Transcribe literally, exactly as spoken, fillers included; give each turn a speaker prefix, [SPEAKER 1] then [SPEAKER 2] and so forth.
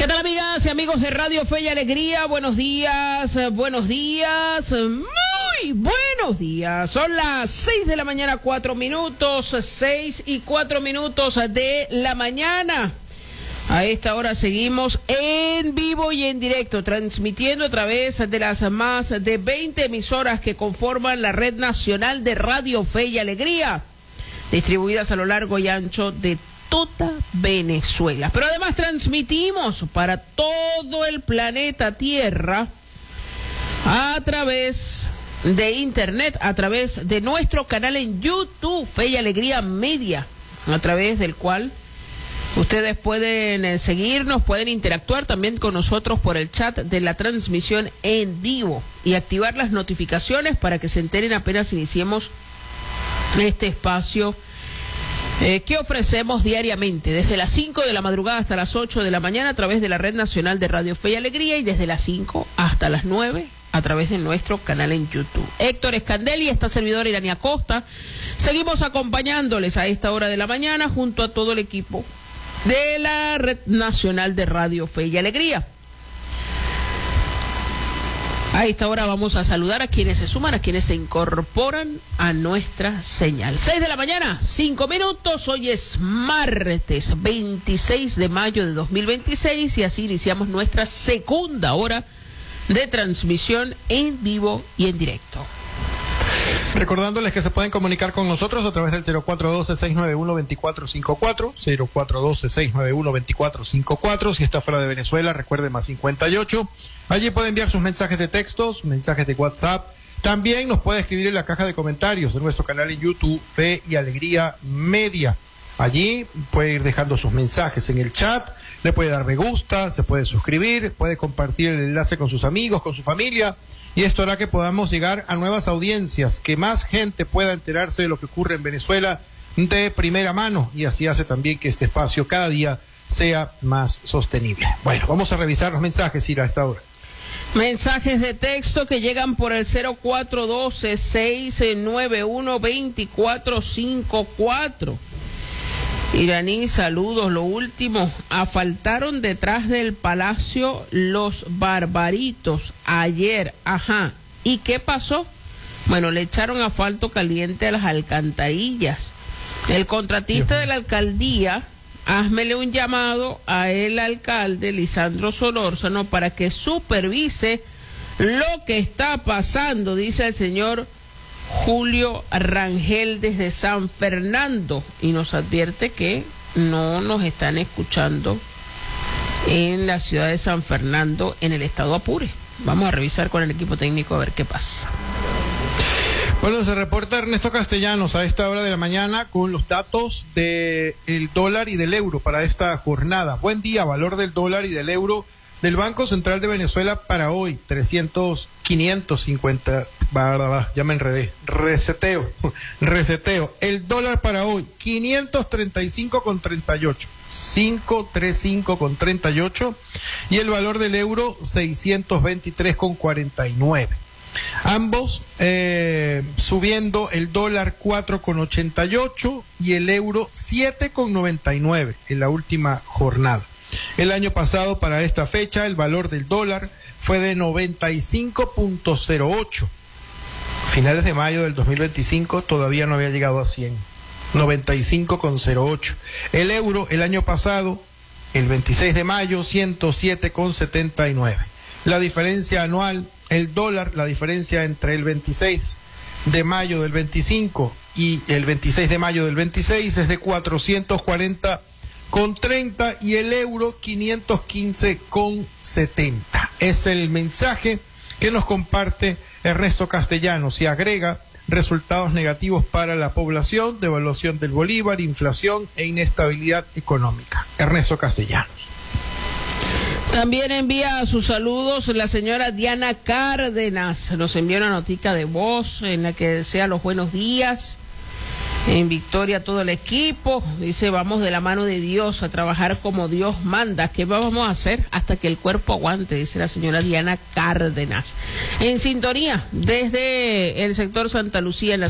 [SPEAKER 1] ¿Qué tal, amigas y amigos de Radio Fe y Alegría? Buenos días, buenos días, muy buenos días. Son las seis de la mañana, cuatro minutos, seis y cuatro minutos de la mañana. A esta hora seguimos en vivo y en directo, transmitiendo a través de las más de veinte emisoras que conforman la Red Nacional de Radio Fe y Alegría, distribuidas a lo largo y ancho de toda Venezuela. Pero además transmitimos para todo el planeta Tierra a través de internet, a través de nuestro canal en YouTube, Fe y Alegría Media, a través del cual ustedes pueden seguirnos, pueden interactuar también con nosotros por el chat de la transmisión en vivo y activar las notificaciones para que se enteren apenas iniciemos este espacio Eh, que ofrecemos diariamente, desde las cinco de la madrugada hasta las ocho de la mañana a través de la Red Nacional de Radio Fe y Alegría, y desde las cinco hasta las nueve a través de nuestro canal en YouTube. Héctor Escandel y esta servidora Irania Costa seguimos acompañándoles a esta hora de la mañana junto a todo el equipo de la Red Nacional de Radio Fe y Alegría. A esta hora vamos a saludar a quienes se suman, a quienes se incorporan a nuestra señal. Seis de la mañana, cinco minutos. Hoy es martes veintiséis de mayo de dos mil veintiséis y así iniciamos nuestra segunda hora de transmisión en vivo y en directo.
[SPEAKER 2] Recordándoles que se pueden comunicar con nosotros a través del cero cuatro uno dos, seis nueve uno, dos cuatro cinco cuatro, cero cuatro uno dos, seis nueve uno, dos cuatro cinco cuatro. Si está fuera de Venezuela, recuerde más cincuenta y ocho. Allí puede enviar sus mensajes de texto, sus mensajes de WhatsApp. También nos puede escribir en la caja de comentarios de nuestro canal en YouTube, Fe y Alegría Media. Allí puede ir dejando sus mensajes en el chat, le puede dar me gusta, se puede suscribir, puede compartir el enlace con sus amigos, con su familia. Y esto hará que podamos llegar a nuevas audiencias, que más gente pueda enterarse de lo que ocurre en Venezuela de primera mano, y así hace también que este espacio cada día sea más sostenible. Bueno, vamos a revisar los mensajes, Ira, a esta hora.
[SPEAKER 1] Mensajes de texto que llegan por el cero cuatro uno dos, seis nueve uno, dos cuatro cinco cuatro. Iraní, saludos. Lo último, asfaltaron detrás del Palacio Los Barbaritos ayer. Ajá. ¿Y qué pasó? Bueno, le echaron asfalto caliente a las alcantarillas. El contratista de la alcaldía, házmele un llamado a el alcalde Lisandro Solórzano para que supervise lo que está pasando, dice el señor Julio Rangel desde San Fernando, y nos advierte que no nos están escuchando en la ciudad de San Fernando, en el estado Apure. Vamos a revisar con el equipo técnico a ver qué pasa.
[SPEAKER 2] Bueno, se reporta Ernesto Castellanos a esta hora de la mañana con los datos del dólar y del euro para esta jornada. Buen día, valor del dólar y del euro del Banco Central de Venezuela para hoy, trescientos, quinientos cincuenta, ya me enredé, reseteo, reseteo. El dólar para hoy, quinientos treinta y cinco con treinta y ocho, quinientos treinta y cinco con treinta y ocho, y el valor del euro, seiscientos veintitrés con cuarenta y nueve. Ambos eh, subiendo, el dólar cuatro con ochenta y ocho y el euro siete con noventa y nueve en la última jornada. El año pasado para esta fecha el valor del dólar fue de noventa y cinco punto cero ocho. Finales de mayo del dos mil veinticinco todavía no había llegado a cien. noventa y cinco con cero ocho. El euro el año pasado, el veintiséis de mayo, ciento siete con setenta y nueve. La diferencia anual, el dólar, la diferencia entre el veintiséis de mayo del veinticinco y el veintiséis de mayo del veintiséis es de cuatrocientos cuarenta con treinta y el euro quinientos quince con setenta. Es el mensaje que nos comparte Ernesto Castellanos y agrega resultados negativos para la población, devaluación del bolívar, inflación e inestabilidad económica. Ernesto Castellanos.
[SPEAKER 1] También envía sus saludos la señora Diana Cárdenas. Nos envía una notica de voz en la que desea los buenos días. En victoria a todo el equipo. Dice, vamos de la mano de Dios a trabajar como Dios manda. ¿Qué vamos a hacer hasta que el cuerpo aguante? Dice la señora Diana Cárdenas. En sintonía desde el sector Santa Lucía, en la